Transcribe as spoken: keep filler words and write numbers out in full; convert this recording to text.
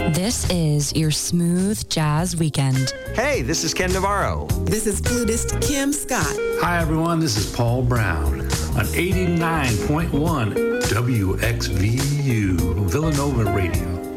This is your smooth jazz weekend. Hey, this is Ken Navarro. This is flutist Kim Scott. Hi, everyone. This is Paul Brown on eighty-nine point one W X V U Villanova Radio.